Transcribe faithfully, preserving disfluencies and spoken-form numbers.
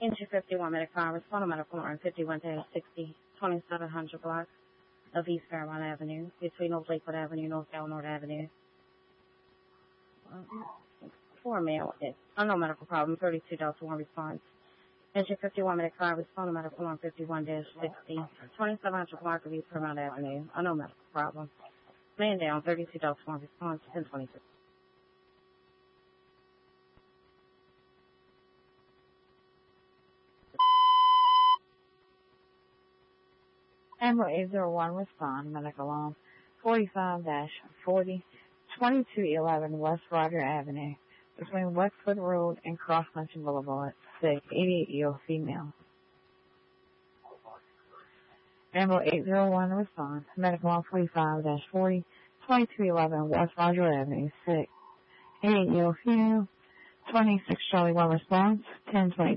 Entry fifty-one Medical respond to medical line fifty-one sixty, twenty-seven hundred block of East Fairmount Avenue, between Old Lakewood Avenue and North Elmore Avenue. For male, it's unknown medical problem, thirty-two Delta one response. Entry fifty-one Medical respond to medical line fifty-one sixty, twenty-seven hundred block of East Fairmount Avenue, unknown medical problem. Man down, thirty-two Delta one response, ten twenty-two. Amber eight zero one respond, medical on forty-five forty, twenty-two eleven West Roger Avenue, between Westwood Road and Cross Country Boulevard, sick, eighty-eight-year-old female. Amber eight zero one respond, medical on forty-five forty, twenty-two eleven West Roger Avenue, sick, eighty-eight-year-old female. twenty-six Charlie one response, ten twenty.